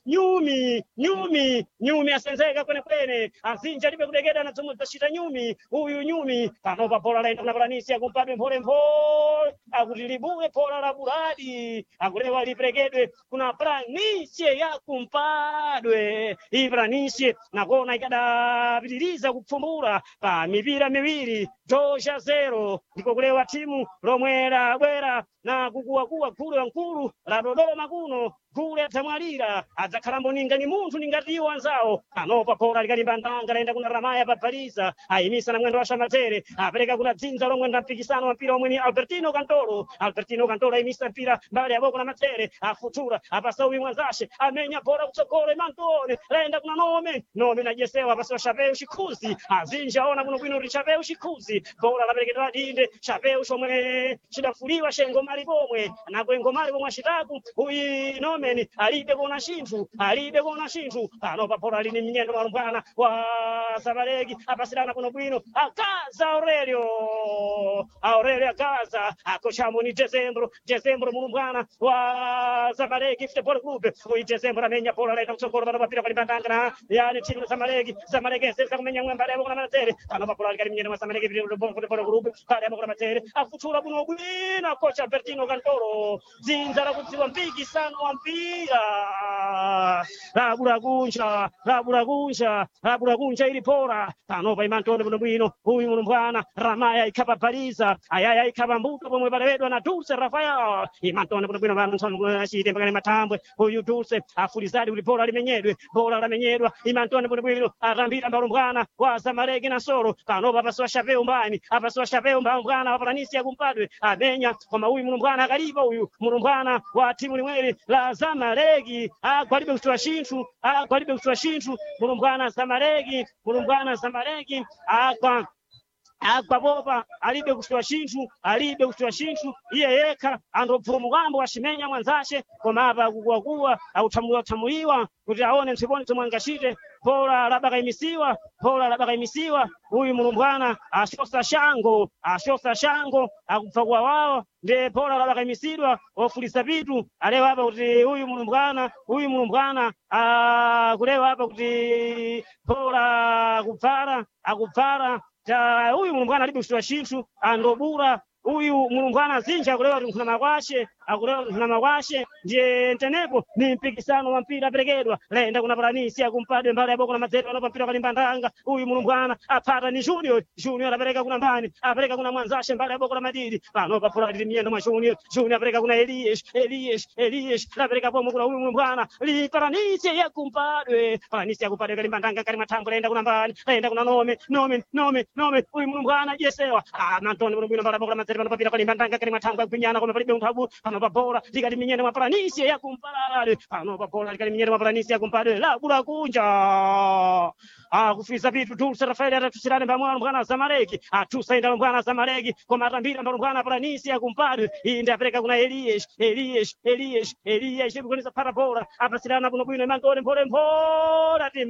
nyumi asenzeka kwenekwene azinja alibe kudekeda na tsomo zashita nyumi uyu nyumi panopa bola laenda kuna Palanisi akumpadwe mpholemphole akuti libule bola la buradi akulewa liperekedwe kuna Palanisi yakumpadwe Palanisi nakona ikadapitiriza kupfumbula pa mipira miwiri 2-0 ndiko kulewa timu lomwe labwera na kukuwakuwa gulu yankulu la Dodoma kuno gulu yatamwalira adzakhala mboninga ni munthu ningatiwo anzawo panopa bola likalimba ndanga laenda kuna Ramaya papaliza ayimisa na mwendo wa Shamatere apereka kuna dzinza lomwe nda mpikisano wa mpira omwe ni Albertino Cantolo ayimisa mpira mbali ya boko na Matere afutura apasa uwi mwanzashe amenya bola kutsogolo Mantone laenda kuna Nome na Jesewa apasa Chapeu Chikuzi azinja ona kuno kwino Chapeu Chikuzi bola laperekedwa dinde Chapeu shomwe chidafuliwa shengo mali pomwe nakwengo mali pomwe ashitaku uyi Nomen alibe kona shinthu panopa bola lini mnyendo malumbwana wa Zamaleki apasirana kuno bwino akaza Aurelio akaza akochamo ni Dezembro mulumbwana wa Zamaleki Football Club uyi Dezembro amenya bola laita kutsogolo panopa pira palipandangana yani timu Zamaleki ensesa kumenya mwemba lebo kuna Matere panopa bola likali mnyendo wa Zamaleki Football Club pale kuna Matere afutura kuno bwino kocha Albertino Cantolo dzinza la kudziwa mpikisano wa mpira labula kunja ili pora panopa Imantone kuno bwino uyu mulumbwana Ramaya ikapa paliza ayaya ikapa mbuto pomwe palewedwa na Dulce Rafael Imantone kuno bwino vanhu achite mpaka matambwe uyu Dulce afulizadi uli bola limenyedwe bola lamenyedwa Imantone kuno bwino atambira mbalumbwana wa Zamaleki na Solo panopa pasiwa Chapeu mbani apasiwa Chapeu mbalumbwana wa Palanisi yakumpadwe amenya koma uyu mulumbwana akalipa uyu mulumbwana wa timu limweli la Zamaleki agwalibe kuchwa shinthu mulumbwana Zamaleki agwa bopa alibe kuchwa shinthu iye yekha andobvuma mukambo ashimenya mwanzashe koma apa kukuwakuwa authamuliwa kuti aone mtsiponi tomwe angachite bola labakaimisiwa uyu mulumbwana ashosa shango akubva kuwawawa nde bola labakaimisidwa ofulisa pitu alewa apa kuti uyu mulumbwana kulewa apa kuti bola akubvara uyu mulumbwana alibe kuchwa shinthu andobura uyu mulumbwana azinja akulewa kuti nkhuna makwashe ndiye ntenepo ni mpikisano wa mpira aperekedwa laenda kuna Palanisi akumpadwe mbali ya boko na Matere panopa mpira kalimba ndanga uyu mulumbwana aphata ni Junior apereka kuna mbani apereka kuna mwanzashe mbali ya boko la Madidi panopa bola lili miyendo mwa Junior apereka kuna Elias apereka pomwe kuna uyu mulumbwana li Palanisi yakumpadwe kalimba ndanga kali mathambo laenda kuna mbani laenda kuna Nome uyu mulumbwana Jesewa Mantone kuno bwino mbali ya boko la Matere panopa mpira kalimba ndanga kali mathambo akunyana koma palibe unthabu panopa bola likali minyendo mwa Palanisi yakumpadwe panopa bola likali minyendo mwa Palanisi yakumpadwe labula kunja kufisa vitu Dulce Rafael atatusirane pamwalo mwana Zamaleki atusaenda mwana Zamaleki koma atambira mwana Palanisi yakumpadwe inde apereka kuna Elias kugoneza para bola apasirana kuno bwino Imantone mpholemphole ati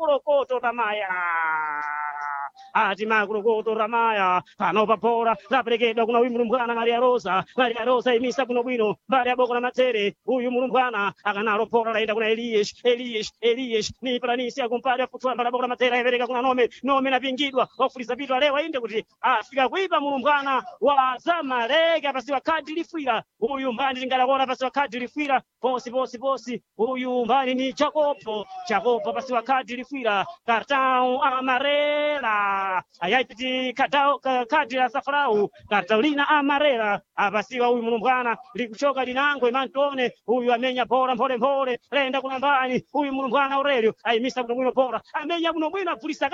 makulokoto Ramaya panopa bola laperekedwa kuna uyu mulumbwana Maria Rosa imisa kuno bwino mbali ya boko la Matere uyu mulumbwana akanalo bola laenda kuna Elias ni Palanisi yakumpadwe afutura mbali ya boko la Matere apereka kuna Nome napingidwa ofulisa pitu alewa inde kuti afika kuipa mulumbwana wa Zamaleki apasiwa kadi lifwira uyu mbani tingalakona apasiwa kadi lifwira posi uyu mbani ni Jacopo apasiwa kadi lifwira cartão amarela ayaipiti kadi la Safrau Cartolina amarela apasiwa uyu mulumbwana likuchoka linango Imantone uyu amenya bola mpholemphole laenda kuna mbani uyu mulumbwana Aurelio ayimisa kuno bwino bola amenya kuno bwino apulisa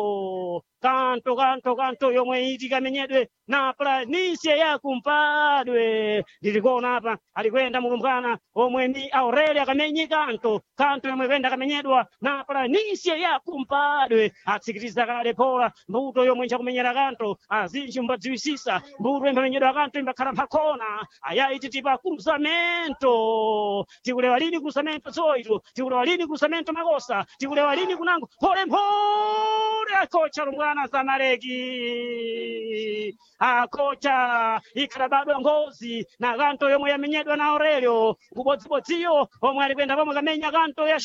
kanto yomwe iti kamenyedwe na Palanisi yakumpadwe ndilikona apa alikwenda mulumbwana omwe ni Aurelio akamenyi kanto yomwe kwenda kamenyedwa na Palanisi yakumpadwe atsikiriza kale bola mbuto yomwe nchakumenyera kanto azinji mbadziwisisa mbuto imamenyedwa kanto imbakhala mphakona ayaiti tipa cruzamento tikulewa lini cruzamento zoito tikulewa lini cruzamento makosa tikulewa lini kunango mpholemphole akocha lumbwana Zamaleki akocha ikhalabadwa ngozi na kanto yomwe yamenyedwa na Aurelio kubodzibodziyo omwe alikwenda pomwe kamenya kanto ya